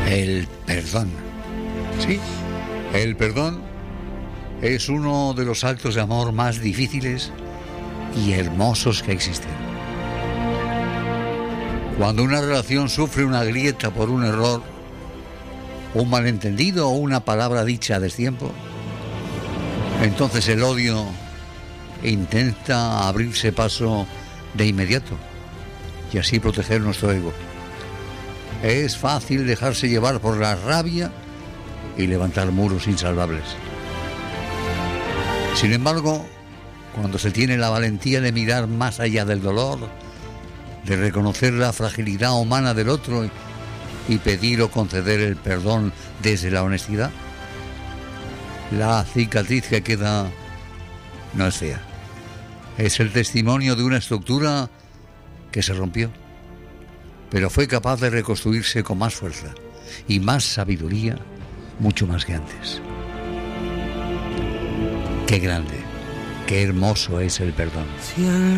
El perdón. Sí, el perdón es uno de los actos de amor más difíciles y hermosos que existen. Cuando una relación sufre una grieta por un error, un malentendido o una palabra dicha a destiempo, entonces el odio intenta abrirse paso de inmediato y así proteger nuestro ego. Es fácil dejarse llevar por la rabia y levantar muros insalvables. Sin embargo, cuando se tiene la valentía de mirar más allá del dolor, de reconocer la fragilidad humana del otro y pedir o conceder el perdón desde la honestidad, la cicatriz que queda no es fea. Es el testimonio de una estructura que se rompió, pero fue capaz de reconstruirse con más fuerza y más sabiduría, mucho más que antes. Qué grande, qué hermoso es el perdón.